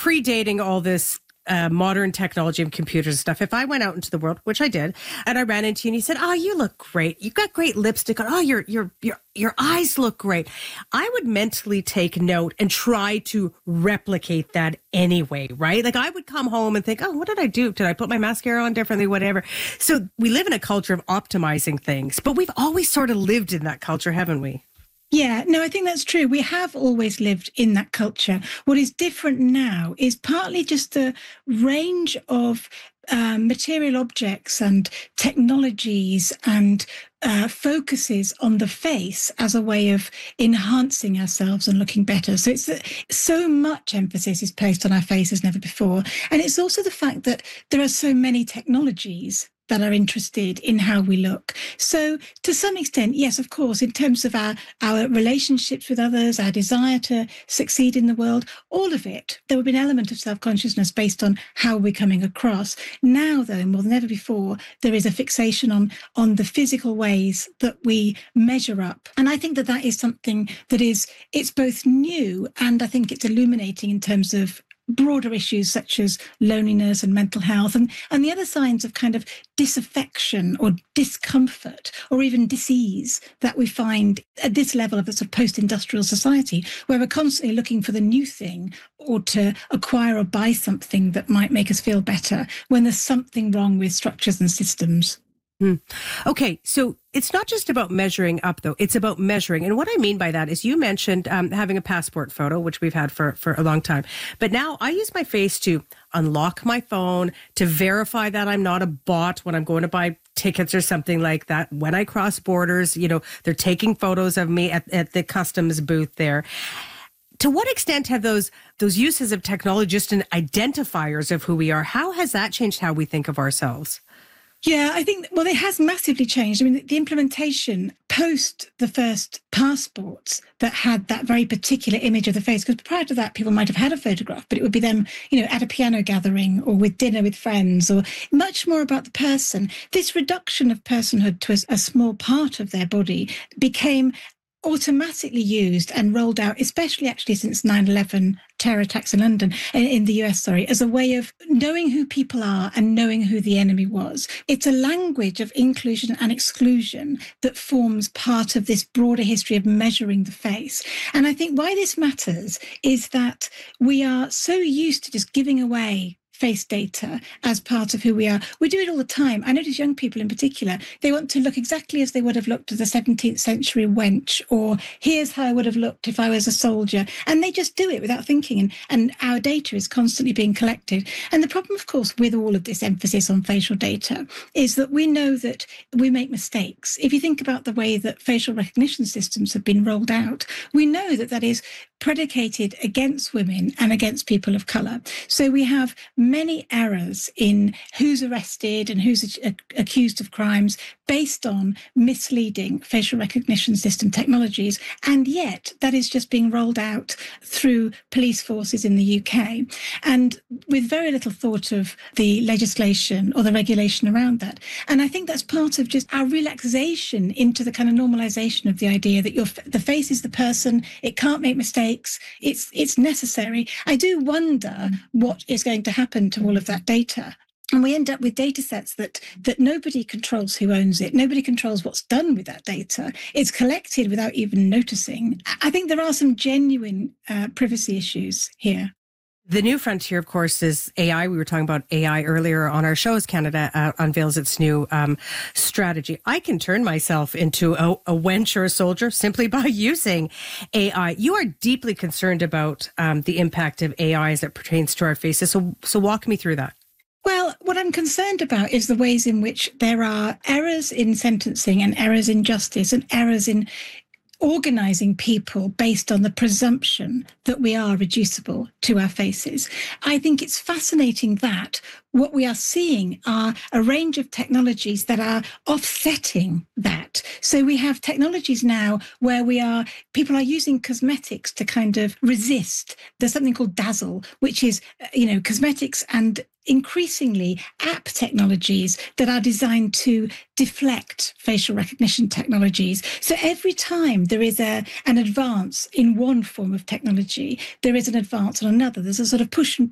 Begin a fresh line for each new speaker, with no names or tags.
predating all this modern technology and computers and stuff, if I went out into the world, which I did, and I ran into you and you said, "Oh, you look great. You've got great lipstick on. Oh, your eyes look great," I would mentally take note and try to replicate that anyway, right? Like I would come home and think, "Oh, what did I do? Did I put my mascara on differently? Whatever." So we live in a culture of optimizing things, but we've always sort of lived in that culture, haven't we?
Yeah, no, I think that's true. We have always lived in that culture. What is different now is partly just the range of material objects and technologies and focuses on the face as a way of enhancing ourselves and looking better. So it's so much emphasis is placed on our face as never before. And it's also the fact that there are so many technologies that are interested in how we look. So to some extent, yes, of course, in terms of our relationships with others, our desire to succeed in the world, all of it, there would be an element of self-consciousness based on how we're coming across. Now, though, more than ever before, there is a fixation on the physical ways that we measure up. And I think that is something that it's both new and I think it's illuminating in terms of broader issues such as loneliness and mental health and the other signs of kind of disaffection or discomfort or even dis-ease that we find at this level of a sort of post-industrial society where we're constantly looking for the new thing or to acquire or buy something that might make us feel better when there's something wrong with structures and systems.
Okay, so it's not just about measuring up, though. It's about measuring. And what I mean by that is you mentioned having a passport photo, which we've had for a long time. But now I use my face to unlock my phone, to verify that I'm not a bot when I'm going to buy tickets or something like that. When I cross borders, they're taking photos of me at the customs booth there. To what extent have those uses of technology just an identifiers of who we are? How has that changed how we think of ourselves?
Yeah, I think, well, it has massively changed. I mean, the implementation post the first passports that had that very particular image of the face, because prior to that, people might have had a photograph, but it would be them, at a piano gathering or with dinner with friends or much more about the person. This reduction of personhood to a small part of their body became automatically used and rolled out, especially actually since 9/11 terror attacks in London, in the US, as a way of knowing who people are and knowing who the enemy was. It's a language of inclusion and exclusion that forms part of this broader history of measuring the face. And I think why this matters is that we are so used to just giving away face data as part of who we are. We do it all the time. I notice young people in particular, they want to look exactly as they would have looked as a 17th century wench, or here's how I would have looked if I was a soldier. And they just do it without thinking. And our data is constantly being collected. And the problem, of course, with all of this emphasis on facial data is that we know that we make mistakes. If you think about the way that facial recognition systems have been rolled out, we know that is predicated against women and against people of colour. So we have many errors in who's arrested and who's accused of crimes based on misleading facial recognition system technologies. And yet that is just being rolled out through police forces in the UK and with very little thought of the legislation or the regulation around that. And I think that's part of just our relaxation into the kind of normalisation of the idea that the face is the person, it can't make mistakes, it's necessary. I do wonder what is going to happen to all of that data. And we end up with data sets that nobody controls who owns it. Nobody controls what's done with that data. It's collected without even noticing. I think there are some genuine privacy issues here.
The new frontier, of course, is AI. We were talking about AI earlier on our show as Canada unveils its new strategy. I can turn myself into a wench or a soldier simply by using AI. You are deeply concerned about the impact of AI as it pertains to our faces. So walk me through that.
Well, what I'm concerned about is the ways in which there are errors in sentencing and errors in justice and errors in organising people based on the presumption that we are reducible to our faces. I think it's fascinating that what we are seeing are a range of technologies that are offsetting that. So we have technologies now where people are using cosmetics to kind of resist. There's something called Dazzle, which is, cosmetics and increasingly app technologies that are designed to deflect facial recognition technologies. So every time there is an advance in one form of technology, there is an advance on another. There's a sort of push and